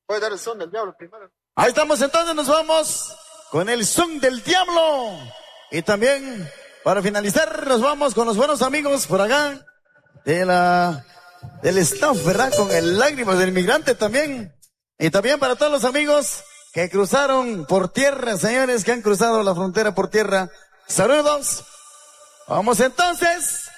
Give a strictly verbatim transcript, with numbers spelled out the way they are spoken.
Puede dar el son del diablo primero. Ahí estamos, entonces nos vamos con el son del diablo. Y también, para finalizar, nos vamos con los buenos amigos por acá de la, del staff, ¿verdad? Con el Lágrimas del Migrante también. Y también para todos los amigos que cruzaron por tierra, señores, que han cruzado la frontera por tierra. Saludos. Vamos entonces.